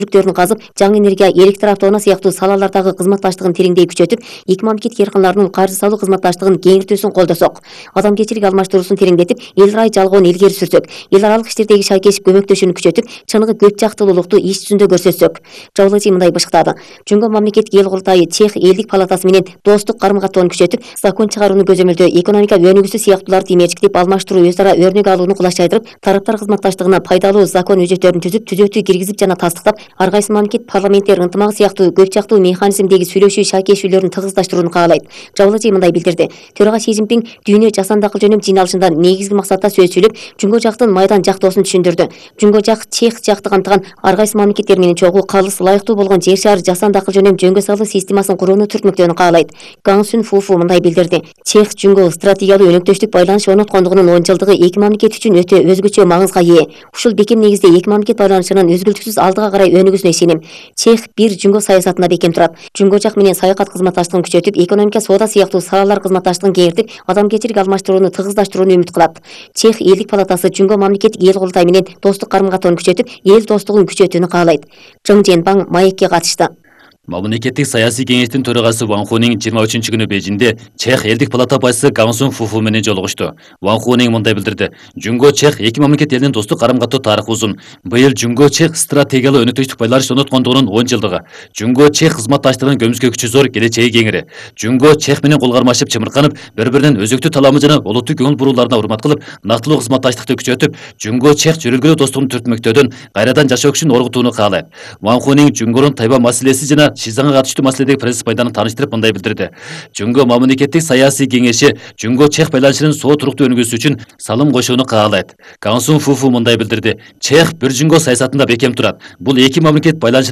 жүктөрүн казып, жаңы энергия, электр автоунаа сыяктуу салалардагы кызматташтыгын тереңдей күчөтүп, эки мамлекет эркинларынын каржы салуу кызматташтыгын кеңейтүүсүн колдосок, адамгерчилик алмаштыруусун тереңдетип, эл ырайы жалгоону илгери сүрсөк, эл аралык иштердеги шайкешип көмөктөшүүнү күчөтүп, чыныгы көп жактылуулукту иш жүзүндө көрсөтсөк. Жабылычы мындай бышыктады: Жөнгө мамлекеттик эл курултайы Чех элдик палатасы менен достук карым-каттоону күчөтүп, закон чыгарууну көзөмөлдөө, экономика өнүгүүсү сыяктууларды имечектип алмаштыруу, өз ара өрнөк алууну кулачайдырып, тараптар кызматташтыгына пайдалуу закон өзөттөрүн түзүп, түзөтүү киргизип жана тастыктап, ар кайсы мамлекет парламенттер ынтымагы сыяктуу көп жактуу механизмдеги сүйлөшүү шайкешүүлөрүн тыгыздаштырууну каалайт. Жабылычы мындай билдирди: Төрага Си Цзиньпин дүйнө жасандыкыл жөнүп жыйналышында негизги максатта сөз сүйлөп, Жүнгө жактын майдан жактоосун түшүндүрдү. Жүнгө жак Чех жакты камтыган ар кайсы мамлекеттер менен чогуу, калыс, ылайыктуу болгон жер шары жасандыкыл жөнүп жөнгө салуу системасын курууну түртмөктөөнү каалайт. Кан Сун Фуфу мындай билдирди: Чех Жүнгө стратегиялуу өнөктөштүк байланыш орноткондугунун 10 жылдыгы эки мамлекет үчүн өтө өзгөчө маңызга ээ. Ушул бекем негизде эки мамлекет байланышынын үзгүлтүксүз алдыга карай өнүгүүсүнө ишенем. Чех бир Жүнгө саясатына бекем турат. Жүнгө жак менен саякат кызматташтыгын күчөтүп, экономика, соода сыяктуу салалар кызматташтыгын кеңейтип, адамгерчилик алмаштырууну тыгыздаштырууну үмүт кылат. Чех элдик палатасы Жүнгө мамлекеттик эл курултайы менен достук карым-каттоону күчөтүп, эл достугун күчөтүүнү каалайт. Чоң Женбаң маекке катышты. Мамлекеттик саясий кеңештин төрагасы Ван Хуның 23-күнү Бейжиңде Чех элдик палата башчысы Кан Сун Фуфу менен жолугушту. Ван Хуның мындай билдирди: Жүнгө Чех эки мамлекет элинин достук карым-каттоо тарыхы узун. Быйыл Жүнгө Чех стратегиялуу өнөктөштүк байланыш орноткондугунун 10 жылдыгы. Жүнгө Чех кызматташтыгынын көмүскө күчү зор, келечеги кеңири. Жүнгө Чех менен кол кармашып, чымырканып, бири-биринин өзөктүү таламы жана олуттуу көңүл бурууларына урмат кылып, нактылуу кызматташтыкты күчөтүп, Жүнгө Чех жүрөлгүлүү достугун түртмөктөөдөн кайрадан жашоо күчүн оргутууну каалайт. Ван Хуның Жүнгөнүн Тайвань маселеси жана Шизаңга катыштуу маселедеги принцип пайданы тааныштырып мындай билдирди: Жүнгө мамлекеттик саясий кеңеши Жүнгө Чех байланышынын соо туруктуу өнүгүүсү үчүн салым кошууну каалайт. Кан Сун Фуфу мындай билдирди: Чех бир Жүнгө саясатында бекем турат. Бул эки мамлекет байланышы